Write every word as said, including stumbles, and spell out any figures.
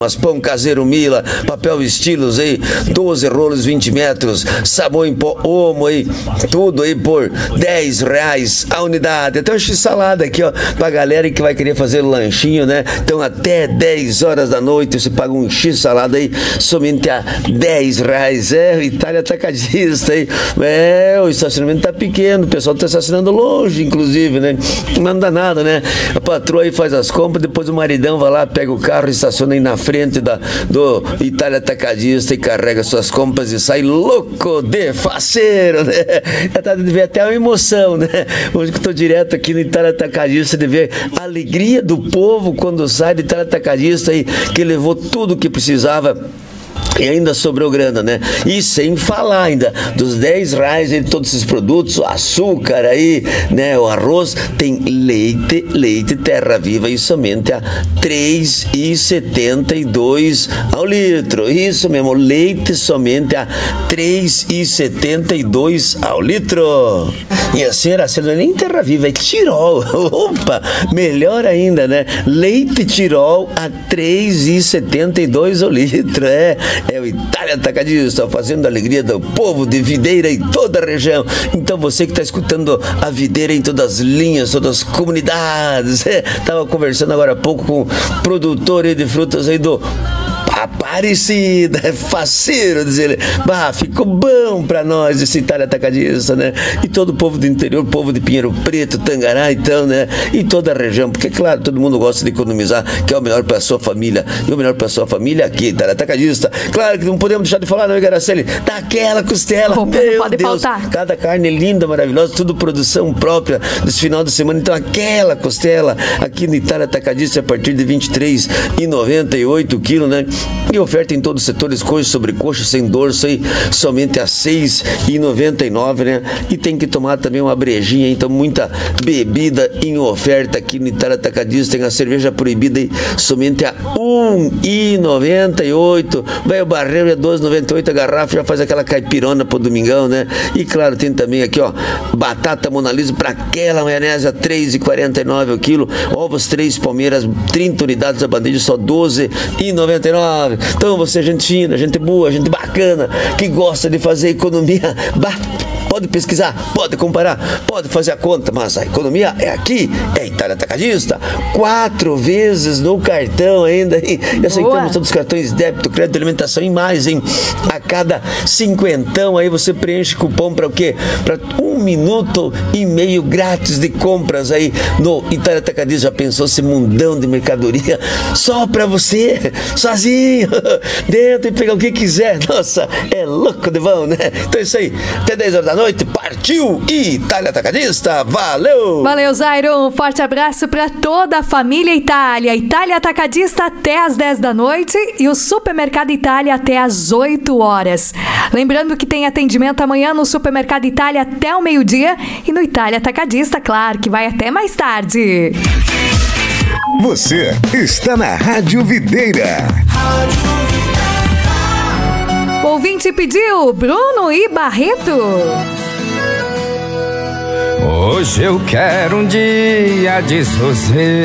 Mas pão caseiro Mila, papel estilos aí, doze rolos, vinte metros, sabão em pó Omo aí, tudo aí por dez reais a unidade. Até o x-salada aqui, ó, pra galera que vai querer fazer lanchinho, né? Então até dez horas da noite você paga um x-salada aí somente a dez reais. É, o Itália Atacadista aí. É, o estacionamento tá pequeno, o pessoal tá estacionando longe, inclusive, né? Não dá nada, né? A patroa aí faz as compras, depois o maridão vai lá, pega o carro, estaciona aí na frente frente da, do Itália Atacadista e carrega suas compras e sai louco de faceiro, né? Tá de ver até uma emoção, né? Hoje que eu tô direto aqui no Itália Atacadista, de ver a alegria do povo quando sai do Itália Atacadista e que levou tudo que precisava. E ainda sobrou grana, né? E sem falar ainda dos dez reais de todos esses produtos, o açúcar aí, né? O arroz, tem leite, leite Terra Viva e somente a três reais e setenta e dois centavos ao litro. Isso mesmo, leite somente a três reais e setenta e dois centavos ao litro. E assim era, sendo nem Terra Viva, é Tirol. Opa, melhor ainda, né? Leite Tirol a três reais e setenta e dois centavos ao litro, é. É o Itália Atacadista, fazendo a alegria do povo de Videira em toda a região. Então você que está escutando a Videira em todas as linhas, todas as comunidades, é, tava conversando agora há pouco com o produtor de frutas aí do Aparecida, é faceiro, dizer ele. Bah, ficou bom pra nós esse Itália Atacadista, né? E todo o povo do interior, povo de Pinheiro Preto, Tangará, então, né? E toda a região, porque, claro, todo mundo gosta de economizar, que é o melhor pra sua família. E o melhor pra sua família aqui, Itália Atacadista. Claro que não podemos deixar de falar, não, Garaceli? Daquela costela, Opa, meu pode Deus. faltar. Cada carne linda, maravilhosa, tudo produção própria desse final de semana. Então, aquela costela aqui no Itália Atacadista a partir de vinte e três reais e noventa e oito quilos, né? E oferta em todos os setores, coxa sobre coxa, sem dorso aí, somente a seis reais e noventa e nove centavos, né? E tem que tomar também uma brejinha, então muita bebida em oferta aqui no Itália Atacadista. Tem a cerveja proibida aí, somente a um real e noventa e oito centavos. Vai o barreiro é doze reais e noventa e oito centavos a garrafa, já faz aquela caipirona pro domingão, né? E claro, tem também aqui, ó, batata Mona Lisa para aquela maionese a três reais e quarenta e nove centavos o quilo, ovos três Palmeiras, trinta unidades a bandeja, só doze reais e noventa e nove centavos. Então você é gente fina, gente boa, gente bacana, que gosta de fazer economia, bah, pode pesquisar, pode comparar, pode fazer a conta, mas a economia é aqui, é Itália Atacadista, quatro vezes no cartão ainda, e aceitamos todos os cartões débito, crédito, alimentação e mais, hein? A cada cinquentão aí você preenche cupom para o quê? Para um minuto e meio grátis de compras aí no Itália Atacadista. Já pensou esse mundão de mercadoria só para você, sozinho, dentro e pegar o que quiser? Nossa, é louco de bom, né? Então é isso aí, até dez horas da noite, partiu Itália Atacadista, valeu! Valeu, Zairo, um forte abraço para toda a família Itália. Itália Atacadista até às dez da noite e o Supermercado Itália até às oito horas. Lembrando que tem atendimento amanhã no Supermercado Itália até o meio-dia e no Itália Atacadista, claro, que vai até mais tarde. Você está na Rádio Videira. O ouvinte pediu Bruno e Barreto. Hoje eu quero um dia de sossego.